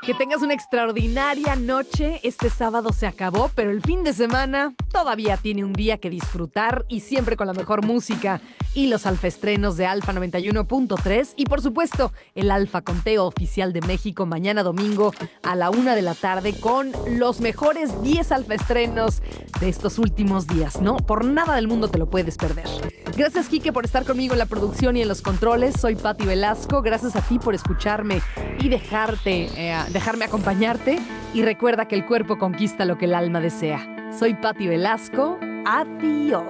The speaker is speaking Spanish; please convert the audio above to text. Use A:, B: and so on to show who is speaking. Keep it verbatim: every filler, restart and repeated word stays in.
A: Que tengas una extraordinaria noche. Este sábado se acabó, pero el fin de semana todavía tiene un día que disfrutar y siempre con la mejor música y los alfaestrenos de Alfa noventa y uno punto tres y por supuesto el Alfa Conteo Oficial de México mañana domingo a la una de la tarde con los mejores diez alfaestrenos de estos últimos días. No, por nada del mundo te lo puedes perder. Gracias, Quique, por estar conmigo en la producción y en los controles. Soy Pati Velasco. Gracias a ti por escucharme y dejarte, eh, dejarme acompañarte. Y recuerda que el cuerpo conquista lo que el alma desea. Soy Pati Velasco. Adiós.